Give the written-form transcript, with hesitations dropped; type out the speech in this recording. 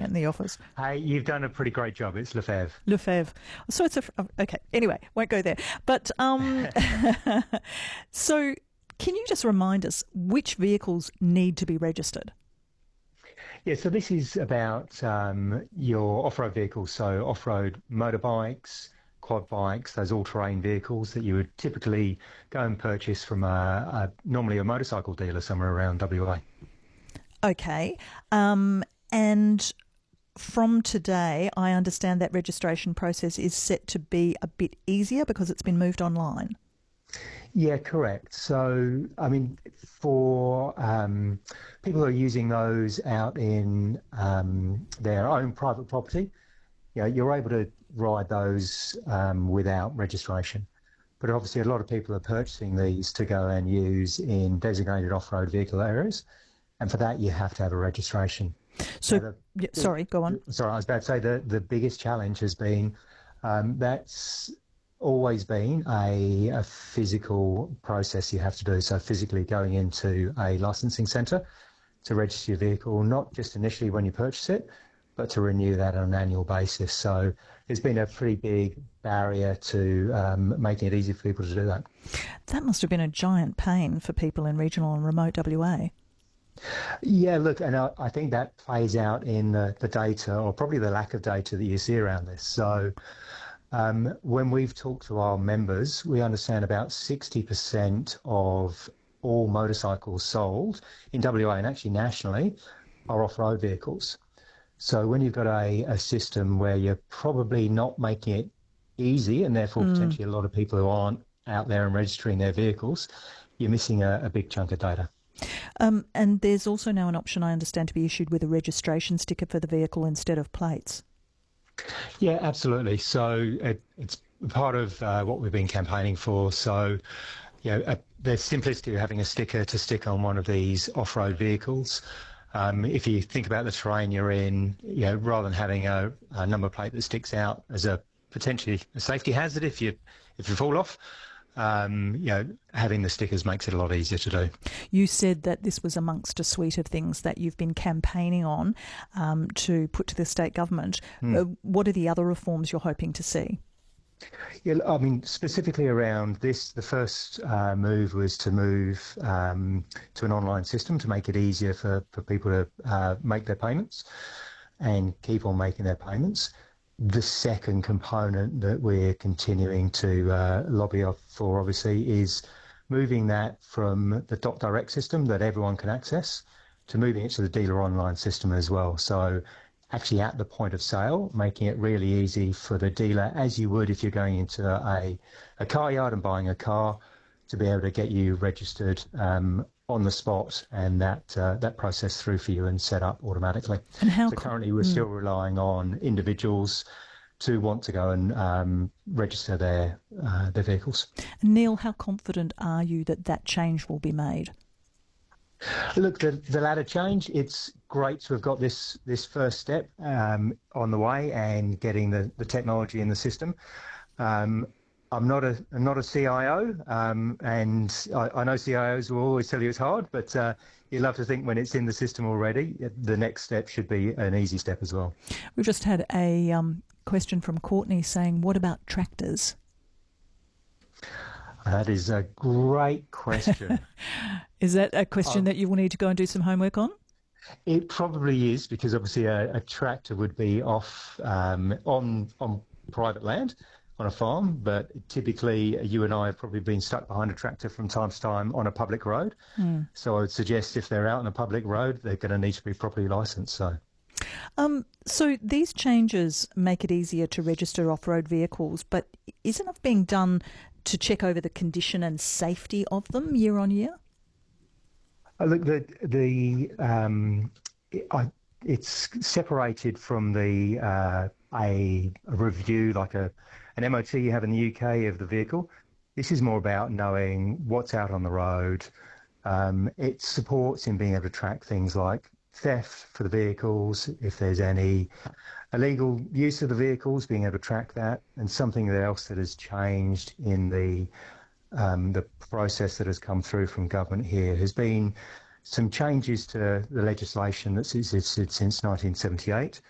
in the office. Hey, you've done a pretty great job. It's Lefebvre. Lefebvre. So it's okay. Anyway, won't go there. But so can you just remind us which vehicles need to be registered? Yeah, so this is about your off-road vehicles, so off-road motorbikes, quad bikes, those all-terrain vehicles that you would typically go and purchase from normally a motorcycle dealer somewhere around WA. Okay. And from today, I understand that registration process is set to be a bit easier because it's been moved online. Yeah, correct. So, I mean, for people who are using those out in their own private property, you're able to ride those without registration. But obviously, a lot of people are purchasing these to go and use in designated off-road vehicle areas, and for that, you have to have a registration. So, sorry, go on. Sorry, I was about to say the biggest challenge has been that's always been a physical process you have to do. So physically going into a licensing centre to register your vehicle, not just initially when you purchase it, but to renew that on an annual basis. So there's been a pretty big barrier to making it easy for people to do that. That must have been a giant pain for people in regional and remote WA. Yeah, look, and I think that plays out in the data, or probably the lack of data that you see around this. So when we've talked to our members, we understand about 60% of all motorcycles sold in WA and actually nationally are off-road vehicles. So when you've got a system where you're probably not making it easy, and therefore potentially a lot of people who aren't out there and registering their vehicles, you're missing a big chunk of data. And there's also now an option, I understand, to be issued with a registration sticker for the vehicle instead of plates. Yeah, absolutely. So it's part of what we've been campaigning for. So, the simplicity of having a sticker to stick on one of these off-road vehicles. If you think about the terrain you're in, rather than having a number plate that sticks out as a potentially a safety hazard if you fall off, having the stickers makes it a lot easier to do. You said that this was amongst a suite of things that you've been campaigning on to put to the state government. What are the other reforms you're hoping to see? Yeah, I mean, specifically around this, the first move was to move to an online system to make it easier for people to make their payments and keep on making their payments. The second component that we're continuing to lobby for, obviously, is moving that from the .direct system that everyone can access to moving it to the dealer online system as well. So actually at the point of sale, making it really easy for the dealer, as you would if you're going into a car yard and buying a car, to be able to get you registered on the spot and that process through for you and set up automatically. And how so currently we're still relying on individuals to want to go and register their vehicles. Neil, how confident are you that that change will be made? Look, the latter change, it's great to have got this first step on the way and getting the technology in the system. I'm not a CIO, and I know CIOs will always tell you it's hard, but you love to think when it's in the system already, the next step should be an easy step as well. We've just had a question from Courtney saying, what about tractors? That is a great question. Is that a question that you will need to go and do some homework on? It probably is, because obviously a tractor would be off on private land, on a farm, but typically you and I have probably been stuck behind a tractor from time to time on a public road. So I would suggest if they're out on a public road, they're going to need to be properly licensed. So these changes make it easier to register off-road vehicles, but is enough being done to check over the condition and safety of them year on year? Look, it's separated from the a review, like an MOT you have in the UK of the vehicle. This is more about knowing what's out on the road. It supports in being able to track things like theft for the vehicles, if there's any illegal use of the vehicles, being able to track that. And something else that has changed in the process that has come through from government here has been some changes to the legislation that's existed since 1978